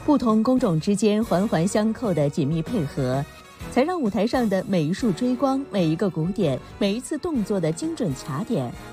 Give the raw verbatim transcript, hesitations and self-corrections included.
不同工种之间环环相扣的紧密配合，才让舞台上的每一束追光、每一个鼓点、每一次动作的精准卡点，